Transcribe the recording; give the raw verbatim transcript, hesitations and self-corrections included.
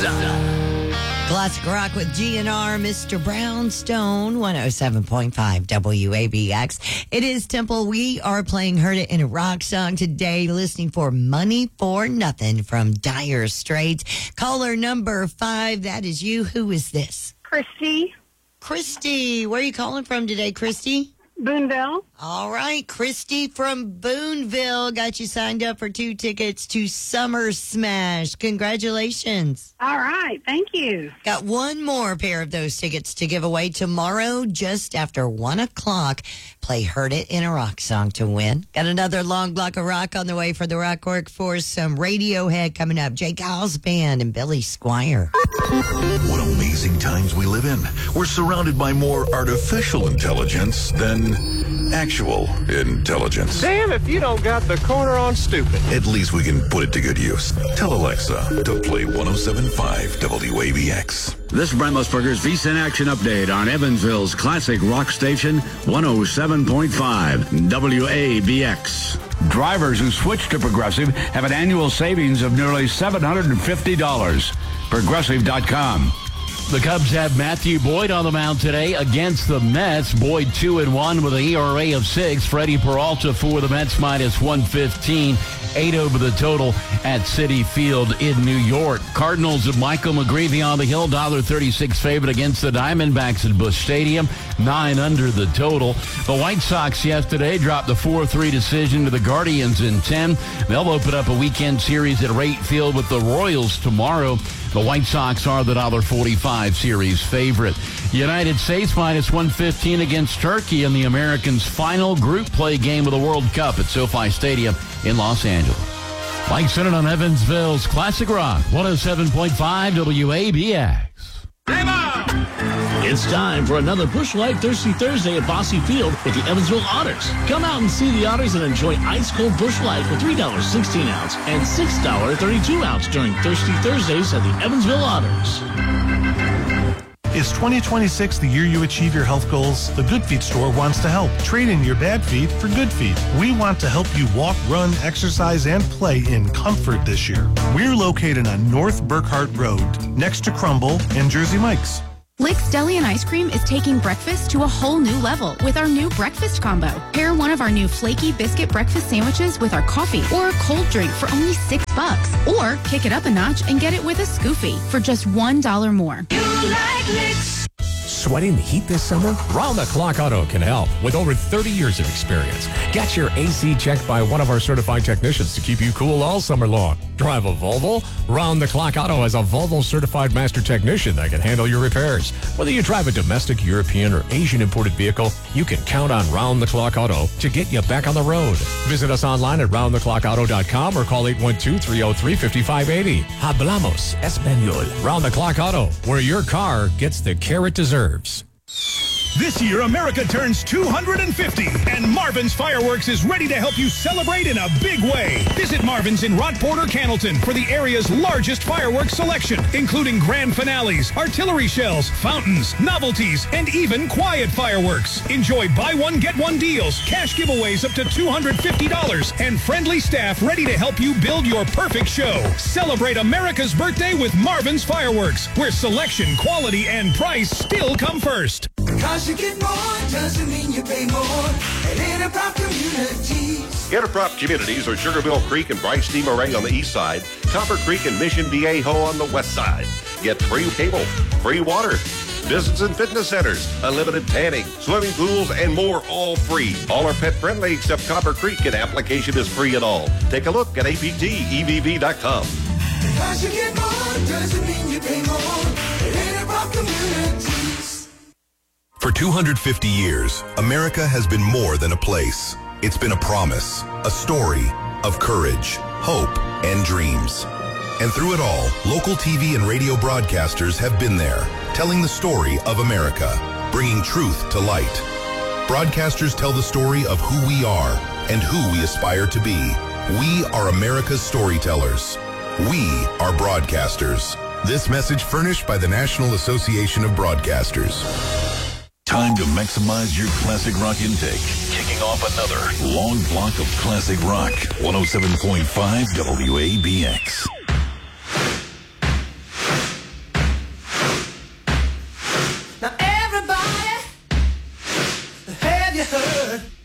Classic rock with G N R, Mister Brownstone, one oh seven point five W A B X. It is Temple. We are playing Heard It in a Rock Song today, listening for Money for Nothing from Dire Straits. Caller number five, that is you. Who is this? Christy. Christy. Where are you calling from today, Christy? Boonville. All right, Christy from Boonville got you signed up for two tickets to Summer Smash. Congratulations. All right, thank you. Got one more pair of those tickets to give away tomorrow just after one o'clock. Play Heard It in a Rock Song to win. Got another long block of rock on the way for the rock workforce. Some Radiohead coming up. Jake Giles Band and Billy Squire. What amazing times we live in. We're surrounded by more artificial intelligence than actual intelligence. Damn if you don't got the corner on stupid. At least we can put it to good use. Tell Alexa to play one oh seven point five W A B X. This is Brent Musburger's V S I N Action Update on Evansville's classic rock station, one oh seven point five W A B X. Drivers who switch to Progressive have an annual savings of nearly seven hundred fifty dollars. Progressive dot com. The Cubs have Matthew Boyd on the mound today against the Mets. Boyd two and one with an E R A of six. Freddie Peralta for the Mets minus one fifteen. Eight over the total at Citi Field in New York. Cardinals of Michael McGreevy on the hill, one dollar thirty-six favorite against the Diamondbacks at Busch Stadium. Nine under the total. The White Sox yesterday dropped the four three decision to the Guardians in ten. They'll open up a weekend series at Rate Field with the Royals tomorrow. The White Sox are the one dollar forty-five series favorite. United States minus one fifteen against Turkey in the Americans' final group play game of the World Cup at SoFi Stadium in Los Angeles. Mike Senate on Evansville's Classic Rock, one oh seven point five W A B X. It's time for another Busch Light Thirsty Thursday at Bosse Field with the Evansville Otters. Come out and see the Otters and enjoy ice-cold Busch Light for three dollars sixteen ounce and six dollars thirty-two ounce during Thirsty Thursdays at the Evansville Otters. Is twenty twenty-six the year you achieve your health goals? The Good Feet store wants to help. Trade in your bad feet for good feet. We want to help you walk, run, exercise, and play in comfort this year. We're located on North Burkhart Road, next to Crumble and Jersey Mike's. Lick's Deli and Ice Cream is taking breakfast to a whole new level with our new breakfast combo. Pair one of our new flaky biscuit breakfast sandwiches with our coffee or a cold drink for only six bucks. Or kick it up a notch and get it with a Scoofy for just one dollar more. You like Lick's. Sweating the heat this summer? Round the Clock Auto can help with over thirty years of experience. Get your A C checked by one of our certified technicians to keep you cool all summer long. Drive a Volvo? Round the Clock Auto has a Volvo certified master technician that can handle your repairs. Whether you drive a domestic, European, or Asian imported vehicle, you can count on Round the Clock Auto to get you back on the road. Visit us online at round the clock auto dot com or call eight one two, three oh three, five five eight oh. Hablamos Español. Round the Clock Auto, where your car gets the care it deserves. This year, America turns two hundred fifty, and Marvin's Fireworks is ready to help you celebrate in a big way. Visit Marvin's in Rockport or Cannleton for the area's largest fireworks selection, including grand finales, artillery shells, fountains, novelties, and even quiet fireworks. Enjoy buy one, get one deals, cash giveaways up to two hundred fifty dollars, and friendly staff ready to help you build your perfect show. Celebrate America's birthday with Marvin's Fireworks, where selection, quality, and price still come first. Because you get more doesn't mean you pay more at Interprop Communities. Interprop Communities are Sugarmill Creek and Bryce D. Moray on the east side, Copper Creek and Mission Viejo on the west side. Get free cable, free water, business and fitness centers, unlimited tanning, swimming pools, and more, all free. All are pet friendly except Copper Creek, and application is free at all. Take a look at A P T E V V dot com. Because you get more doesn't mean you pay more at Interprop Communities. For two hundred fifty years, America has been more than a place. It's been a promise, a story of courage, hope, and dreams. And through it all, local T V and radio broadcasters have been there, telling the story of America, bringing truth to light. Broadcasters tell the story of who we are and who we aspire to be. We are America's storytellers. We are broadcasters. This message furnished by the National Association of Broadcasters. Time to maximize your classic rock intake. Kicking off another long block of classic rock. one oh seven point five W A B X. have you heard?